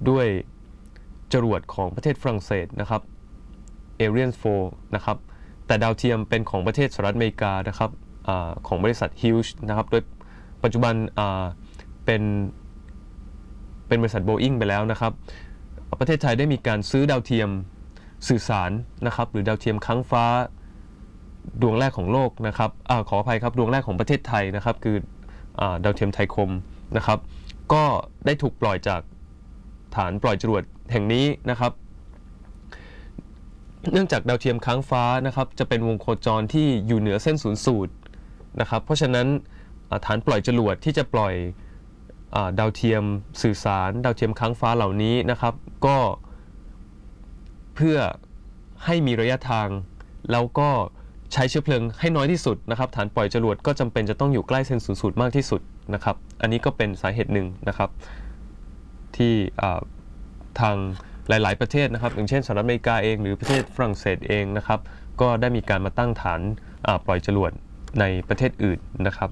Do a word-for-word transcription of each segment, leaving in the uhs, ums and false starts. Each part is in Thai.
ด้วยจรวดของประเทศฝรั่งเศสนะครับ Ariane โฟร์ นะครับแต่ดาวเทียมเป็นของประเทศสหรัฐอเมริกานะครับอของบริษัท Hughes นะครับโดยปัจจุบันเป็นเป็นบริษัท Boeing ไปแล้วนะครับประเทศไทยได้มีการซื้อดาวเทียมสื่อสารนะครับหรือดาวเทียมค้างฟ้าดวงแรกของโลกนะครับอขออภัยครับดวงแรกของประเทศไทยนะครับคืออดาวเทียมไทยคมนะครับก็ได้ถูกปล่อยจากฐานปล่อยจรวดแห่งนี้นะครับเนื่องจากดาวเทียมค้างฟ้านะครับจะเป็นวงโคจรที่อยู่เหนือเส้นศูนย์สูตรนะครับเพราะฉะนั้นฐานปล่อยจรวดที่จะปล่อยดาวเทียมสื่อสารดาวเทียมค้างฟ้าเหล่านี้นะครับก็เพื่อให้มีระยะทางแล้วก็ใช้เชื้อเพลิงให้น้อยที่สุดนะครับฐานปล่อยจรวดก็จำเป็นจะต้องอยู่ใกล้เส้นศูนย์สูตรมากที่สุดนะครับอันนี้ก็เป็นสาเหตุหนึ่งนะครับที่ทางหลายๆประเทศนะครับอย่างเช่นสหรัฐอเมริกาเองหรือประเทศฝรั่งเศสเองนะครับก็ได้มีการมาตั้งฐานปล่อยจรวดในประเทศอื่นนะครับ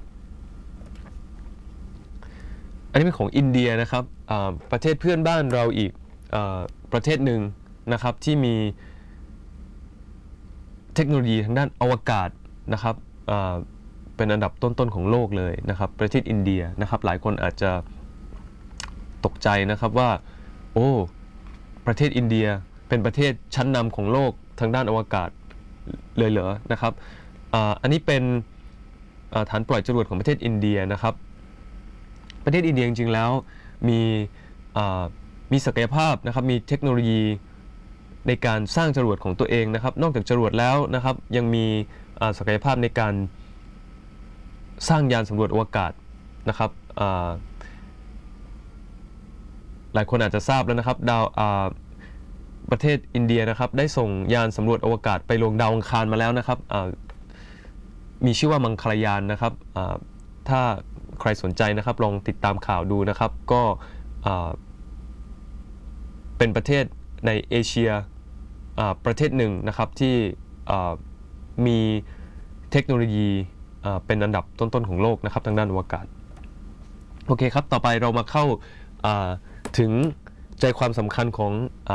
อันนี้เป็นของอินเดียนะครับประเทศเพื่อนบ้านเราอีกประเทศหนึ่งนะครับที่มีเทคโนโลยีทางด้านอวกาศนะครับเป็นอันดับต้นๆของโลกเลยนะครับประเทศอินเดียนะครับหลายคนอาจจะตกใจนะครับว่าโอ้ประเทศอินเดียเป็นประเทศชั้นนำของโลกทางด้านอวกาศเลยเหรอนะครับอันนี้เป็นฐานปล่อยจรวดของประเทศอินเดียนะครับประเทศอินเดียจริงๆแล้วมีมีศักยภาพนะครับมีเทคโนโลยีในการสร้างจรวดของตัวเองนะครับนอกจากจรวดแล้วนะครับยังมีศักยภาพในการสร้างยานสำรวจอวกาศนะครับหลายคนอาจจะทราบแล้วนะครับดาวประเทศอินเดียนะครับได้ส่งยานสำรวจอวกาศไปลงดาวอังคารมาแล้วนะครับมีชื่อว่ามังคลายานนะครับถ้าใครสนใจนะครับลองติดตามข่าวดูนะครับก็เป็นประเทศในเอเชียประเทศหนึ่งนะครับที่มีเทคโนโลยีเป็นอันดับต้นๆของโลกนะครับทางด้านอวกาศโอเคครับต่อไปเรามาเข้าถึงใจความสำคัญของ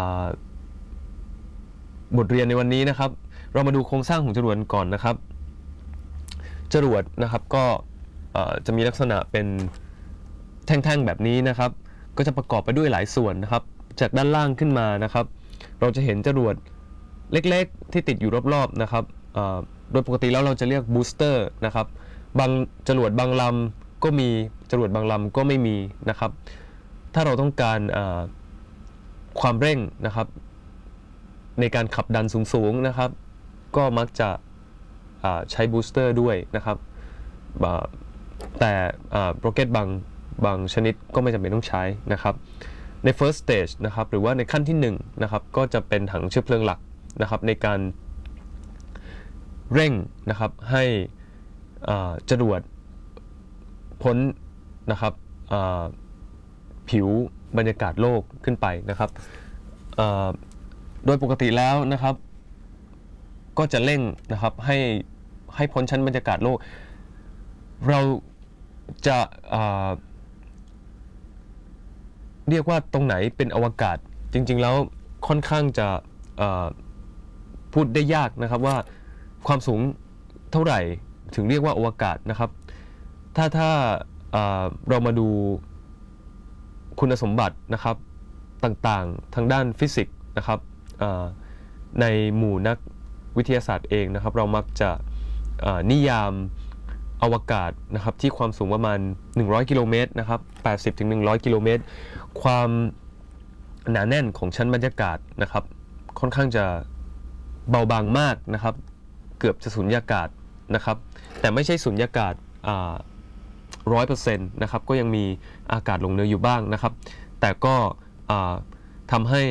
บทเรียนในวันนี้นะครับเรามาดูโครงสร้างของจรวดก่อนนะครับจรวดนะครับก็จะมีลักษณะเป็นแท่งๆแบบนี้นะครับก็จะประกอบไปด้วยหลายส่วนนะครับจากด้านล่างขึ้นมานะครับเราจะเห็นจรวดเล็กๆที่ติดอยู่รอบๆนะครับโดยปกติแล้วเราจะเรียกบูสเตอร์นะครับบางจรวดบางลำก็มีจรวดบางลำก็ไม่มีนะครับถ้าเราต้องการความเร่งนะครับในการขับดันสูงๆนะครับก็มักจะใช้บูสเตอร์ด้วยนะครับแต่โรเก็ตบางบางชนิดก็ไม่จำเป็นต้องใช้นะครับใน first stage นะครับหรือว่าในขั้นที่หนึ่งนะครับก็จะเป็นถังเชื้อเพลิงหลักนะครับในการเร่งนะครับให้จรวดพ้นนะครับผิวบรรยากาศโลกขึ้นไปนะครับโดยปกติแล้วนะครับก็จะเร่งนะครับให้ให้พ้นชั้นบรรยากาศโลกเราจะเรียกว่าตรงไหนเป็นอวกาศจริงๆแล้วค่อนข้างจะพูดได้ยากนะครับว่าความสูงเท่าไหร่ถึงเรียกว่าอวกาศนะครับถ้าถ้าเรามาดูคุณสมบัตินะครับต่างๆทางด้านฟิสิกส์นะครับในหมู่นักวิทยาศาสตร์เองนะครับเรามักจะนิยามอวกาศนะครับที่ความสูงประมาณหนึ่งร้อยกิโลเมตรนะครับแปดสิบถึงหนึ่งร้อยกิโลเมตรความหนาแน่นของชั้นบรรยากาศนะครับค่อนข้างจะเบาบางมากนะครับเกือบจะสุญญากาศนะครับแต่ไม่ใช่สุญญากาศร้อยเปอร์เซ็นต์นะครับก็ยังมีอากาศหลงเหลืออยู่บ้างนะครับแต่ก็ทำให้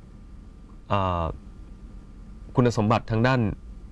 คุณสมบัติทางด้าน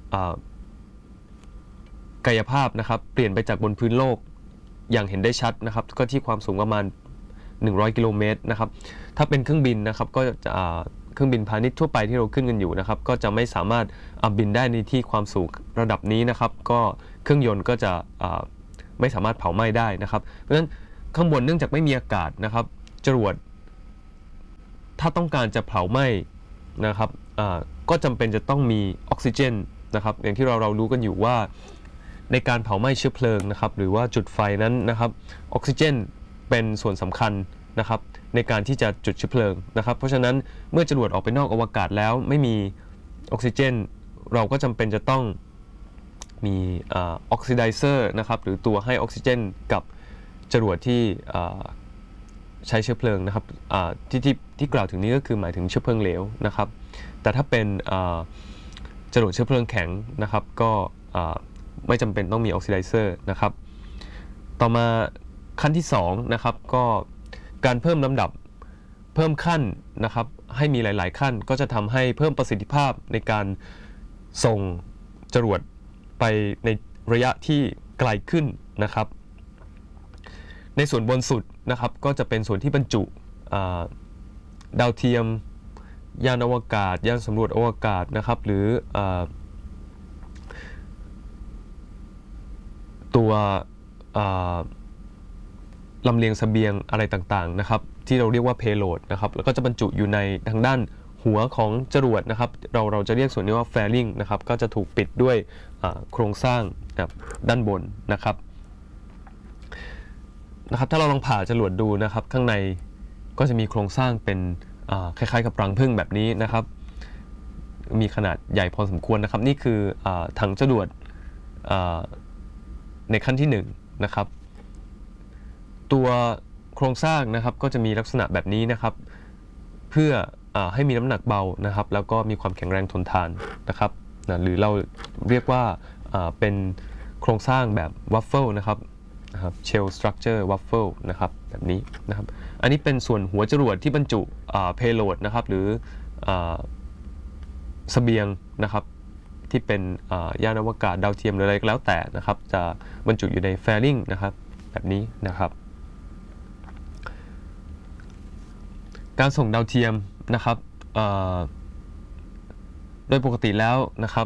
กายภาพนะครับเปลี่ยนไปจากบนพื้นโลกอย่างเห็นได้ชัดนะครับก็ที่ความสูงประมาณหนึ่งร้อยกิโลเมตรนะครับถ้าเป็นเครื่องบินนะครับก็จะเครื่องบินพาณิชย์ทั่วไปที่เราขึ้นกันอยู่นะครับก็จะไม่สามารถบินได้ในที่ความสูงระดับนี้นะครับก็เครื่องยนต์ก็จะไม่สามารถเผาไหม้ได้นะครับเพราะฉะนั้นข้างบนเนื่องจากไม่มีอากาศนะครับจรวดถ้าต้องการจะเผาไหม้นะครับก็จำเป็นจะต้องมีออกซิเจนนะครับอย่างที่เราเรารู้กันอยู่ว่าในการเผาไหม้เชื้อเพลิงนะครับหรือว่าจุดไฟนั้นนะครับออกซิเจนเป็นส่วนสำคัญนะครับในการที่จะจุดเชื้อเพลิงนะครับเพราะฉะนั้นเมื่อจรวดออกไปนอกอวกาศแล้วไม่มีออกซิเจนเราก็จำเป็นจะต้องมีออกซิไดเซอร์นะครับหรือตัวให้ออกซิเจนกับจรวดที่ใช้เชื้อเพลิงนะครับที่ที่ที่กล่าวถึงนี้ก็คือหมายถึงเชื้อเพลิงเหลวนะครับแต่ถ้าเป็นจรวดเชื้อเพลิงแข็งนะครับก็ไม่จำเป็นต้องมีออกซิไดเซอร์นะครับต่อมาขั้นที่สองนะครับก็การเพิ่มลำดับเพิ่มขั้นนะครับให้มีหลายๆขั้นก็จะทำให้เพิ่มประสิทธิภาพในการส่งจรวดไปในระยะที่ไกลขึ้นนะครับในส่วนบนสุดนะครับก็จะเป็นส่วนที่บรรจุดาวเทียมยานอวกาศยานสำรวจอวกาศนะครับหรือตัวลำเลียงเสบียงอะไรต่างๆนะครับที่เราเรียกว่า payload นะครับแล้วก็จะบรรจุอยู่ในทางด้านหัวของจรวดนะครับเราเราจะเรียกส่วนนี้ว่า fairing นะครับก็จะถูกปิดด้วยโครงสร้างแบบด้านบนนะครับนะครับถ้าเราลองผ่าจรวดดูนะครับข้างในก็จะมีโครงสร้างเป็นคล้ายๆกับรังผึ้งแบบนี้นะครับมีขนาดใหญ่พอสมควรนะครับนี่คือถังจรวดในขั้นที่หนึ่งนะครับตัวโครงสร้างนะครับก็จะมีลักษณะแบบนี้นะครับเพื่ออให้มีน้ำหนักเบานะครับแล้วก็มีความแข็งแรงทนทานนะครับนะหรือเราเรียกว่าเป็นโครงสร้างแบบวัฟเฟิลนะครับนะครับ shell structure waffle นะครับแบบนี้นะครับอันนี้เป็นส่วนหัวจรวดที่บรรจุ payload นะครับหรือเสบียงนะครับที่เป็นยานอวกาศดาวเทียมหรืออะไรก็แล้วแต่นะครับจะบรรจุอยู่ใน fairing นะครับแบบนี้นะครับการส่งดาวเทียมนะครับโดยปกติแล้วนะครับ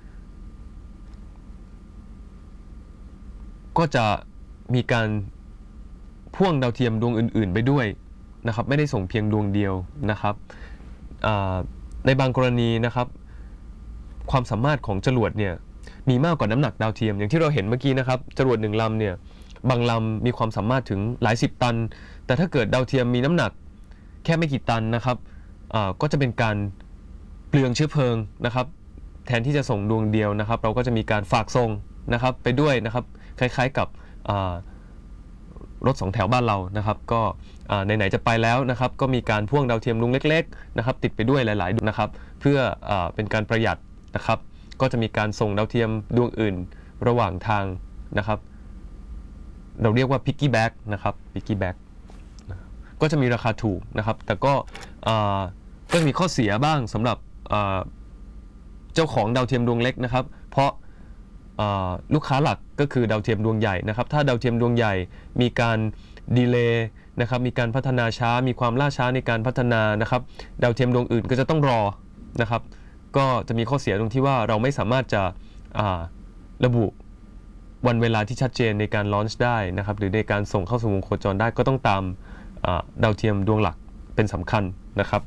ก็จะมีการพ่วงดาวเทียมดวงอื่นๆไปด้วยนะครับไม่ได้ส่งเพียงดวงเดียวนะครับในบางกรณีนะครับความสามารถของจรวดเนี่ยมีมากกว่าน้ำหนักดาวเทียมอย่างที่เราเห็นเมื่อกี้นะครับจรวดหนึ่งลำเนี่ยบางลำมีความสามารถถึงหลายสิบตันแต่ถ้าเกิดดาวเทียมมีน้ำหนักแค่ไม่กี่ตันนะครับก็จะเป็นการเปลืองเชื้อเพลิงนะครับแทนที่จะส่งดวงเดียวนะครับเราก็จะมีการฝากส่งนะครับไปด้วยนะครับคล้ายๆกับรถสองแถวบ้านเรานะครับก็ไหนๆจะไปแล้วนะครับก็มีการพ่วงดาวเทียมดวงเล็กๆนะครับติดไปด้วยหลายๆดวงนะครับเพื่อเป็นการประหยัดนะครับก็จะมีการส่งดาวเทียมดวงอื่นระหว่างทางนะครับเราเรียกว่า piggyback นะครับ piggyback ก็จะมีราคาถูกนะครับแต่ก็ก็มีข้อเสียบ้างสำหรับเจ้าของดาวเทียมดวงเล็กนะครับเพราะลูกค้าหลักก็คือดาวเทียมดวงใหญ่นะครับถ้าดาวเทียมดวงใหญ่มีการดีเลย์นะครับมีการพัฒนาช้ามีความล่าช้าในการพัฒนานะครับดาวเทียมดวงอื่นก็จะต้องรอนะครับก็จะมีข้อเสียตรงที่ว่าเราไม่สามารถจะระบุวันเวลาที่ชัดเจนในการลอนช์ได้นะครับหรือในการส่งเข้าสู่วงโคจรได้ก็ต้องตามดาวเทียมดวงหลักเป็นสำคัญนะครับ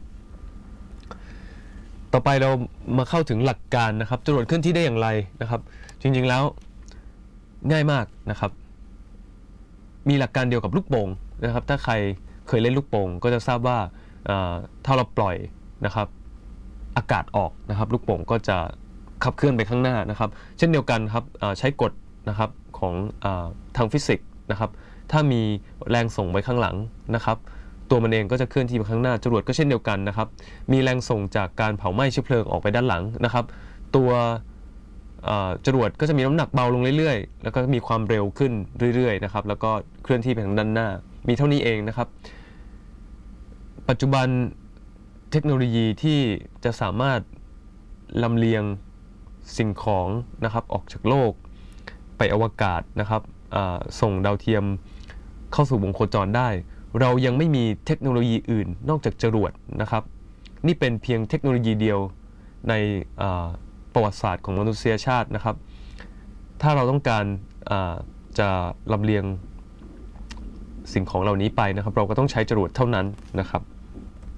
ต่อไปเรามาเข้าถึงหลักการนะครับจรวดเคลื่อนที่ได้อย่างไรนะครับจริงๆแล้วง่ายมากนะครับมีหลักการเดียวกับลูกโป่งนะครับถ้าใครเคยเล่นลูกโป่งก็จะทราบว่าถ้าเราปล่อยนะครับอากาศออกนะครับลูกโป่งก็จะขับเคลื่อนไปข้างหน้านะครับเช่นเดียวกันครับใช้กฎนะครับของทางฟิสิกส์นะครับถ้ามีแรงส่งไปข้างหลังนะครับตัวมันเองก็จะเคลื่อนที่ไปข้างหน้าจรวดก็เช่นเดียวกันนะครับมีแรงส่งจากการเผาไหม้เชื้อเพลิงออกไปด้านหลังนะครับตัวจรวดก็จะมีน้ำหนักเบาลงเรื่อยๆแล้วก็มีความเร็วขึ้นเรื่อยๆนะครับแล้วก็เคลื่อนที่ไปทางด้านหน้ามีเท่านี้เองนะครับปัจจุบันเทคโนโลยีที่จะสามารถลำเลียงสิ่งของนะครับออกจากโลกไปอวกาศนะครับส่งดาวเทียมเข้าสู่วงโคจรได้เรายังไม่มีเทคโนโลยีอื่นนอกจากจรวดนะครับนี่เป็นเพียงเทคโนโลยีเดียวในประวัติศาสตร์ของมนุษยชาตินะครับถ้าเราต้องการจะลำเลียงสิ่งของเหล่านี้ไปนะครับเราก็ต้องใช้จรวดเท่านั้นนะครับ